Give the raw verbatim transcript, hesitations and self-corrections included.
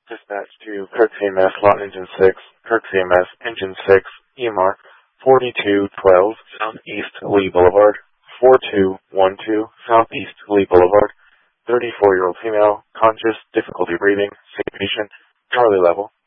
Dispatch to Kirk C M S, Lot Engine six, Kirk C M S, Engine six, E M R forty-two twelve, Southeast Lee Boulevard, four two one two, Southeast Lee Boulevard, thirty-four-year-old female, conscious, difficulty breathing, sedation, Charlie level.